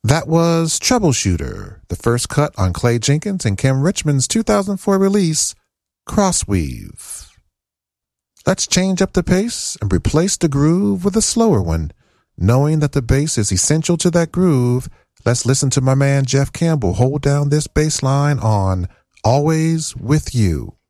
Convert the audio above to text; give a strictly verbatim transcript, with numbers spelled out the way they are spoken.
That was Troubleshooter, the first cut on Clay Jenkins and Kim Richmond's two thousand four release, Crossweave. Let's change up the pace and replace the groove with a slower one. Knowing that the bass is essential to that groove, let's listen to my man Jeff Campbell hold down this bass line on Always With You.